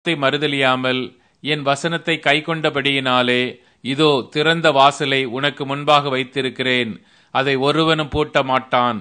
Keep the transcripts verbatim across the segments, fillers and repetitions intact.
மறுதலியாமல் என் வசனத்தை கைக்கொண்டபடியினாலே இதோ திறந்த வாசலை உனக்கு முன்பாக வைத்திருக்கிறேன், அதை ஒருவனும் பூட்ட மாட்டான்.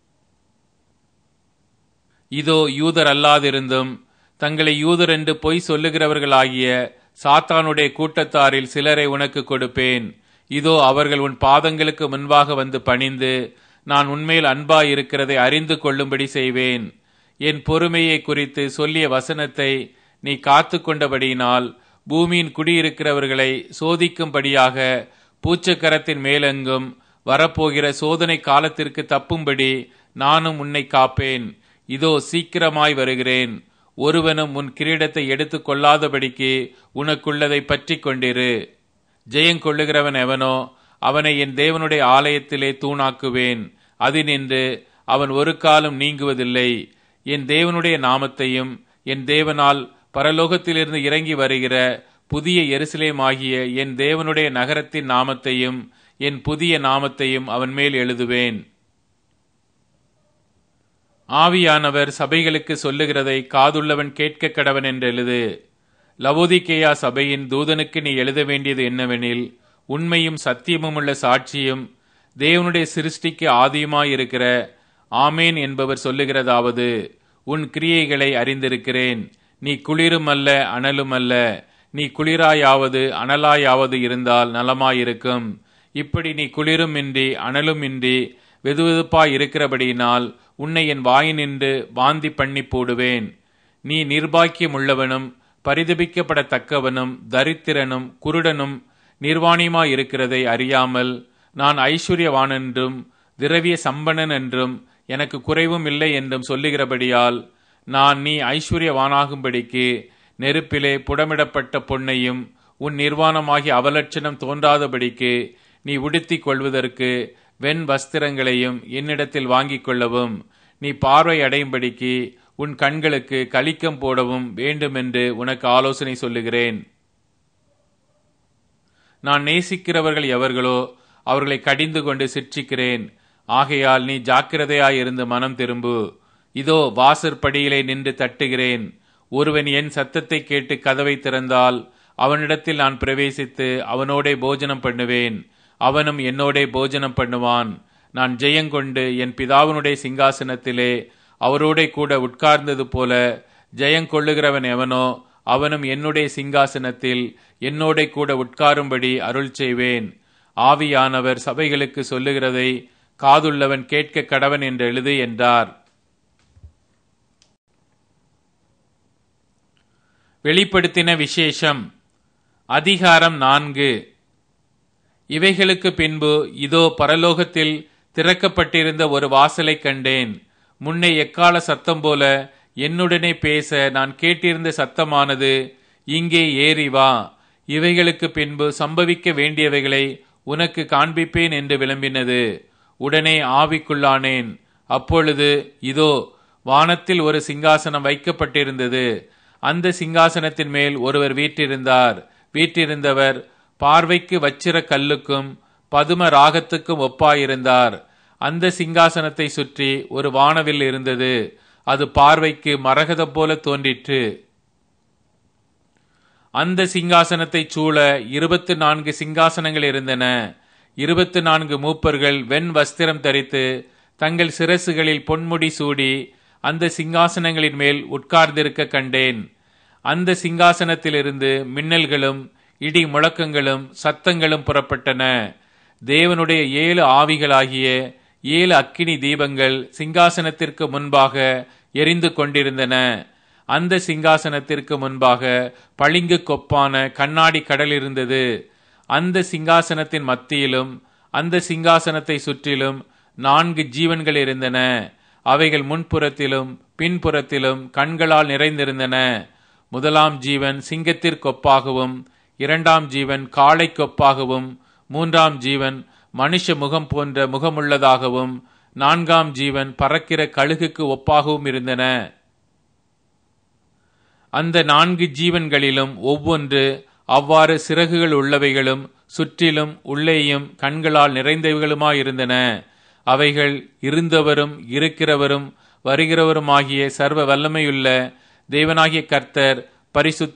இதோ யூதர் அல்லாதிருந்தும் தங்களை யூதர் என்று பொய் சொல்லுகிறவர்களாகிய சாத்தானுடைய கூட்டத்தாரில் சிலரை உனக்கு கொடுப்பேன். இதோ அவர்கள் உன் பாதங்களுக்கு முன்பாக வந்து பணிந்து நான் உன்மேல் அன்பாய் இருக்கிறதை அறிந்து கொள்ளும்படி செய்வேன். என் பொறுமையை குறித்து சொல்லிய வசனத்தை நீ காத்து கொண்டபடியினால் பூமியின் குடியிருக்கிறவர்களை சோதிக்கும்படியாக பூச்சக்கரத்தின் மேலெங்கும் வரப்போகிற சோதனை காலத்திற்கு தப்பும்படி நானும் உன்னை காப்பேன். இதோ சீக்கிரமாய் வருகிறேன். ஒருவனும் உன் கிரீடத்தை எடுத்து கொள்ளாதபடிக்கு உனக்குள்ளதை பற்றி கொண்டிரு. ஜெயங்கொள்ளுகிறவன் எவனோ அவனை என் தேவனுடைய ஆலயத்திலே தூணாக்குவேன். அதினின்று அவன் ஒரு காலம் நீங்குவதில்லை. என் தேவனுடைய நாமத்தையும் என் தேவனால் பரலோகத்திலிருந்து இறங்கி வருகிற புதிய எருசலேம் ஆகிய என் தேவனுடைய நகரத்தின் நாமத்தையும் என் புதிய நாமத்தையும் அவன் மேல் எழுதுவேன். ஆவியானவர் சபைகளுக்கு சொல்லுகிறதை காதுள்ளவன் கேட்க கடவன் என்று எழுது. லவோதிக்கேயா சபையின் தூதனுக்கு நீ எழுத வேண்டியது என்னவெனில், உண்மையும் சத்தியமும் உள்ள சாட்சியும் தேவனுடைய சிருஷ்டிக்கு ஆதியுமாயிருக்கிற ஆமேன் என்பவர் சொல்லுகிறதாவது, உன் கிரியைகளை அறிந்திருக்கிறேன். நீ குளிரும் அல்ல அனலும் அல்ல. நீ குளிராயாவது அனலாயாவது இருந்தால் நலமாயிருக்கும். இப்படி நீ குளிரும் இன்றி அனலும் இன்றி வெதுவெதுப்பாய் இருக்கிறபடியினால் உன்னை என் வாயினின்று வாந்தி பண்ணி போடுவேன். நீ நிர்பாக்கியம் உள்ளவனும் பரிதபிக்கப்படத்தக்கவனும் தரித்திரனும் குருடனும் நிர்வாணியுமாயிருக்கிறதை அறியாமல் நான் ஐஸ்வர்யவான் என்றும் திரவிய சம்பனன் என்றும் எனக்கு குறைவும் இல்லை என்றும் சொல்லுகிறபடியால் நான் நீ ஐஸ்வர்யவானாகும்படிக்கு நெருப்பிலே புடமிடப்பட்ட பொன்னையும் உன் நிர்வாணமாகி அவலட்சணம் தோன்றாதபடிக்கு நீ உடுத்திக் கொள்வதற்கு வெண் வஸ்திரங்களையும் என்னிடத்தில் வாங்கிக் கொள்ளவும் நீ பார்வை அடையும்படிக்கு உன் கண்களுக்கு கலிக்கம் போடவும் வேண்டுமென்று உனக்கு ஆலோசனை சொல்லுகிறேன். நான் நேசிக்கிறவர்கள் எவர்களோ அவர்களை கடிந்து கொண்டு சிட்சிக்கிறேன். ஆகையால் நீ ஜாக்கிரதையாயிருந்து மனம் திரும்பு. இதோ வாசற்படியிலே நின்று தட்டுகிறேன். ஒருவன் என் சத்தத்தை கேட்டு கதவை திறந்தால் அவனிடத்தில் நான் பிரவேசித்து அவனோடே போஜனம் பண்ணுவேன், அவனும் என்னோடே போஜனம் பண்ணுவான். நான் ஜெயங்கொண்டு என் பிதாவினுடைய சிங்காசனத்திலே அவரோடே கூட உட்கார்ந்தது போல ஜெயங்கொள்ளுகிறவன் எவனோ அவனும் என்னுடைய சிங்காசனத்தில் என்னோடே கூட உட்காரும்படி அருள் செய்வேன். ஆவியானவர் சபைகளுக்கு சொல்லுகிறதை காதுள்ளவன் கேட்க கடவன் என்று எழுது என்றார். வெளிப்படுத்தின விசேஷம் அதிகாரம் நான்கு. இவைகளுக்கு பின்பு இதோ பரலோகத்தில் திறக்கப்பட்டிருந்த ஒரு வாசலை கண்டேன். முன்னே எக்கால சத்தம் போல என்னுடனே பேச நான் கேட்டிருந்த சத்தமானது, இங்கே ஏறி வா, இவைகளுக்கு பின்பு சம்பவிக்க வேண்டியவைகளை உனக்கு காண்பிப்பேன் என்று விளம்பினது. உடனே ஆவிக்குள்ளானேன். அப்பொழுது இதோ வானத்தில் ஒரு சிங்காசனம் வைக்கப்பட்டிருந்தது. அந்த சிங்காசனத்தின் மேல் ஒருவர் வீற்றிருந்தார். வீற்றிருந்தவர் பார்வைக்கு வச்சிர கல்லுக்கும் பதும ராகத்துக்கும் ஒப்பாயிருந்தார். அந்த சிங்காசனத்தை சுற்றி ஒரு வானவில் இருந்தது. அது பார்வைக்கு மரகதம் போல தோன்றிற்று. அந்த சிங்காசனத்தை சூழ இருபத்து நான்கு சிங்காசனங்கள் இருந்தன. இருபத்து நான்கு மூப்பர்கள் வெண் வஸ்திரம் தரித்து தங்கள் சிரசுகளில் பொன்முடி சூடி அந்த சிங்காசனங்களின் மேல் உட்கார்ந்திருக்க கண்டேன். அந்த சிங்காசனத்திலிருந்து மின்னல்களும் இடி முழக்கங்களும் சத்தங்களும் புறப்பட்டன. தேவனுடைய ஏழு ஆவிகளாகிய ஏழு அக்கினி தீபங்கள் சிங்காசனத்திற்கு முன்பாக எரிந்து கொண்டிருந்தன. அந்த சிங்காசனத்திற்கு முன்பாக பளிங்கு கொப்பான கண்ணாடி கடல் இருந்தது. அந்த சிங்காசனத்தின் மத்தியிலும் அந்த சிங்காசனத்தை சுற்றிலும் நான்கு ஜீவன்கள் இருந்தன. அவைகள் முன்புறத்திலும் பின்புறத்திலும் கண்களால் நிறைந்திருந்தன. முதலாம் ஜீவன் சிங்கத்திற்கொப்பாகவும், இரண்டாம் ஜீவன் காளை கொப்பாகவும், மூன்றாம் ஜீவன் மனுஷ முகம் போன்ற முகமுள்ளதாகவும், நான்காம் ஜீவன் பறக்கிற கழுகுக்கு ஒப்பாகவும் இருந்தன. அந்த நான்கு ஜீவன்களிலும் ஒவ்வொன்று அவ்வாறு சிறகுகள் உள்ளவைகளும் சுற்றிலும் உள்ளேயும் கண்களால் நிறைந்தவைகளுமாயிருந்தன. அவைகள் இருந்தவரும் இருக்கிறவரும் வருகிறவருமாகிய சர்வ வல்லமையுள்ள தேவனாகிய கர்த்தர் பரிசுத்த